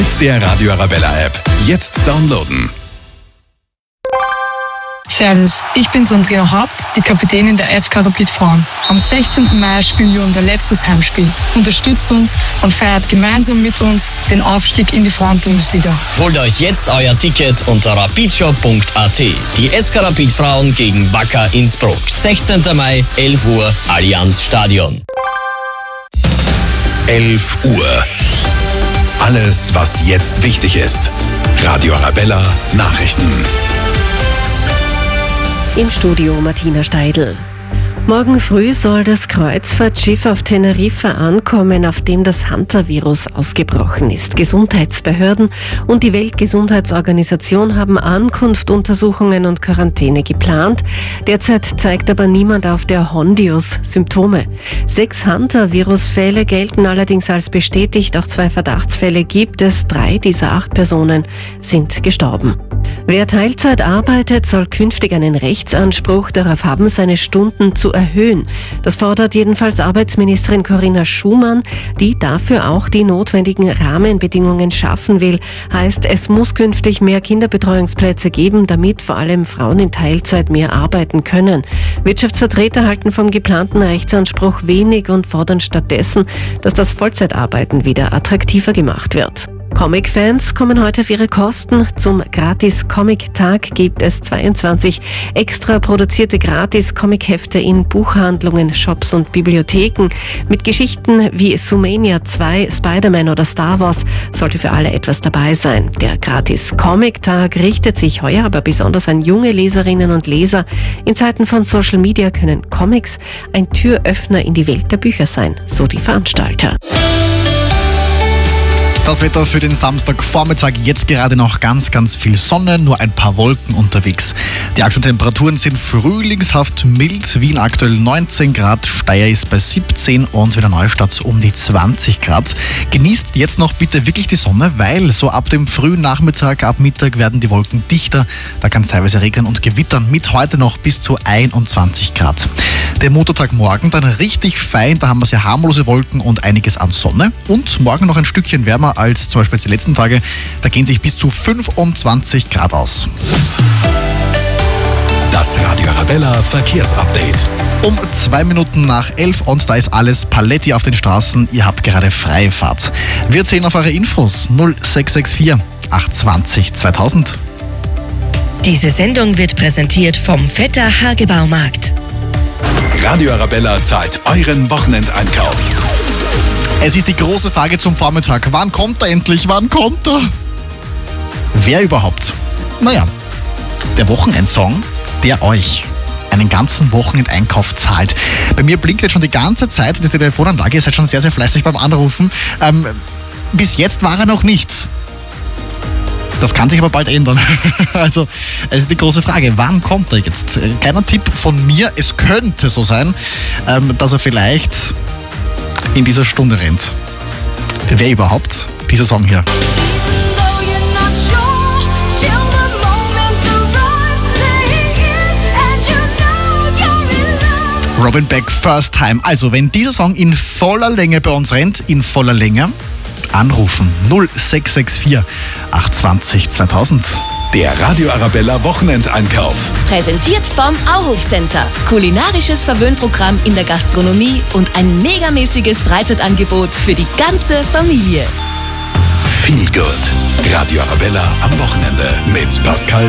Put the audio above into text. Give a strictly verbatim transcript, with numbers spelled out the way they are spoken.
Mit der Radio Arabella App. Jetzt downloaden. Servus, ich bin Sandrina Haupt, die Kapitänin der S K Rapid Frauen. Am sechzehnten Mai spielen wir unser letztes Heimspiel. Unterstützt uns und feiert gemeinsam mit uns den Aufstieg in die Frauen-Bundesliga. Holt euch jetzt euer Ticket unter rapidshop punkt a t. Die S K Rapid Frauen gegen Wacker Innsbruck. sechzehnten Mai, elf Uhr, Allianz Stadion. elf Uhr. Alles, was jetzt wichtig ist. Radio Arabella Nachrichten. Im Studio Martina Steidl. Morgen früh soll das Kreuzfahrtschiff auf Teneriffa ankommen, auf dem das Hantavirus ausgebrochen ist. Gesundheitsbehörden und die Weltgesundheitsorganisation haben Ankunft, Untersuchungen und Quarantäne geplant. Derzeit zeigt aber niemand auf der Hondius Symptome. Sechs Hantavirus-Fälle gelten allerdings als bestätigt. Auch zwei Verdachtsfälle gibt es. Drei dieser acht Personen sind gestorben. Wer Teilzeit arbeitet, soll künftig einen Rechtsanspruch darauf haben, seine Stunden zu erhöhen. Das fordert jedenfalls Arbeitsministerin Corinna Schumann, die dafür auch die notwendigen Rahmenbedingungen schaffen will. Heißt, es muss künftig mehr Kinderbetreuungsplätze geben, damit vor allem Frauen in Teilzeit mehr arbeiten können. Wirtschaftsvertreter halten vom geplanten Rechtsanspruch wenig und fordern stattdessen, dass das Vollzeitarbeiten wieder attraktiver gemacht wird. Comic-Fans kommen heute auf ihre Kosten. Zum Gratis-Comic-Tag gibt es zweiundzwanzig extra produzierte Gratis-Comic-Hefte in Buchhandlungen, Shops und Bibliotheken. Mit Geschichten wie Zoomania zwei, Spider-Man oder Star Wars sollte für alle etwas dabei sein. Der Gratis-Comic-Tag richtet sich heuer aber besonders an junge Leserinnen und Leser. In Zeiten von Social Media können Comics ein Türöffner in die Welt der Bücher sein, so die Veranstalter. Das Wetter für den Samstagvormittag, jetzt gerade noch ganz, ganz viel Sonne, nur ein paar Wolken unterwegs. Die aktuellen Temperaturen sind frühlingshaft mild, Wien aktuell neunzehn Grad, Steyr ist bei siebzehn und Wiener Neustadt um die zwanzig Grad. Genießt jetzt noch bitte wirklich die Sonne, weil so ab dem frühen Nachmittag, ab Mittag werden die Wolken dichter. Da kann es teilweise regnen und gewittern, mit heute noch bis zu einundzwanzig Grad. Der Montagmorgen dann richtig fein, da haben wir sehr harmlose Wolken und einiges an Sonne. Und morgen noch ein Stückchen wärmer als zum Beispiel die letzten Tage. Da gehen sich bis zu fünfundzwanzig Grad aus. Das Radio Arabella Verkehrsupdate. Um zwei Minuten nach elf und da ist alles paletti auf den Straßen. Ihr habt gerade freie Fahrt. Wir zählen auf eure Infos null sechs sechs vier acht zwei null zweitausend. Diese Sendung wird präsentiert vom Vetter Hagebaumarkt. Radio Arabella zahlt euren Wochenendeinkauf. Es ist die große Frage zum Vormittag. Wann kommt er endlich? Wann kommt er? Wer überhaupt? Naja, der Wochenendsong, der euch einen ganzen Wochenendeinkauf zahlt. Bei mir blinkt jetzt schon die ganze Zeit die Telefonanlage. Ihr seid schon sehr, sehr fleißig beim Anrufen. Ähm, bis jetzt war er noch nicht. Das kann sich aber bald ändern. Also, es ist die große Frage, wann kommt er jetzt? Kleiner Tipp von mir, es könnte so sein, ähm, dass er vielleicht in dieser Stunde rennt. Wer überhaupt? Dieser Song hier. Robin Beck, First Time. Also, wenn dieser Song in voller Länge bei uns rennt, in voller Länge, anrufen null sechs sechs vier acht zwei null zweitausend. Der Radio Arabella Wochenendeinkauf. Präsentiert vom Auhof Center. Kulinarisches Verwöhnprogramm in der Gastronomie und ein megamäßiges Freizeitangebot für die ganze Familie. Feel good. Radio Arabella am Wochenende mit Pascal